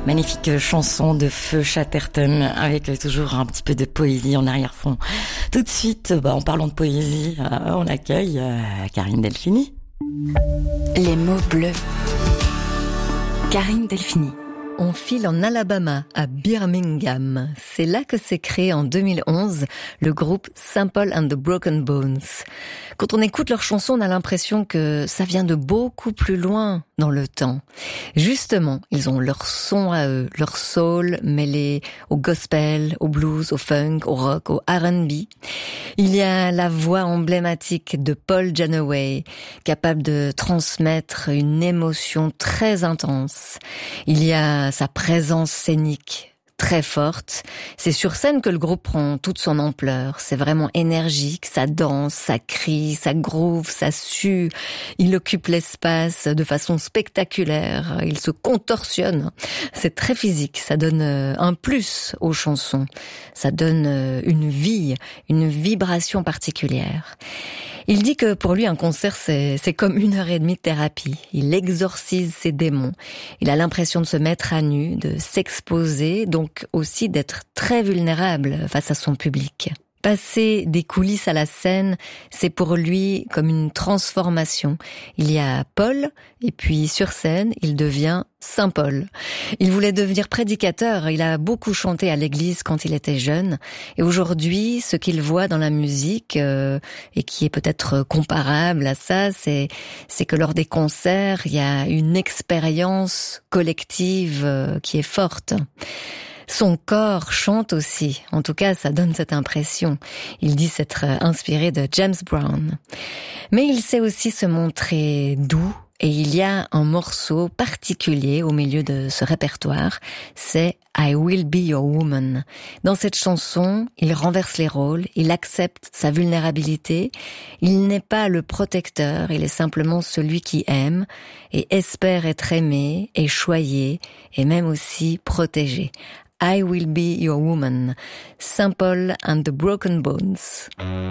Magnifique chanson de Feu Chatterton avec toujours un petit peu de poésie en arrière-fond. Tout de suite, en parlant de poésie, on accueille Karine Delphini. Les mots bleus. Karine Delphini. On file en Alabama, à Birmingham. C'est là que s'est créé en 2011 le groupe St. Paul and the Broken Bones. Quand on écoute leurs chansons, on a l'impression que ça vient de beaucoup plus loin dans le temps. Justement, ils ont leur son à eux, leur soul mêlé au gospel, au blues, au funk, au rock, au R&B. Il y a la voix emblématique de Paul Janaway, capable de transmettre une émotion très intense. Il y a sa présence scénique très forte. C'est sur scène que le groupe prend toute son ampleur. C'est vraiment énergique, ça danse, ça crie, ça groove, ça sue. Il occupe l'espace de façon spectaculaire. Il se contorsionne. C'est très physique. Ça donne un plus aux chansons. Ça donne une vie, une vibration particulière. Il dit que pour lui, un concert, c'est comme 1h30 de thérapie. Il exorcise ses démons. Il a l'impression de se mettre à nu, de s'exposer, donc aussi d'être très vulnérable face à son public. Passer des coulisses à la scène, c'est pour lui comme une transformation. Il y a Paul, et puis sur scène, il devient Saint Paul. Il voulait devenir prédicateur, il a beaucoup chanté à l'église quand il était jeune, et aujourd'hui, ce qu'il voit dans la musique, et qui est peut-être comparable à ça, c'est que lors des concerts, il y a une expérience collective qui est forte. Son corps chante aussi, en tout cas ça donne cette impression. Il dit s'être inspiré de James Brown. Mais il sait aussi se montrer doux, et il y a un morceau particulier au milieu de ce répertoire, c'est I Will Be Your Woman. Dans cette chanson, il renverse les rôles, il accepte sa vulnérabilité, il n'est pas le protecteur, il est simplement celui qui aime et espère être aimé et choyé et même aussi protégé. I Will Be Your Woman, St. Paul and the Broken Bones.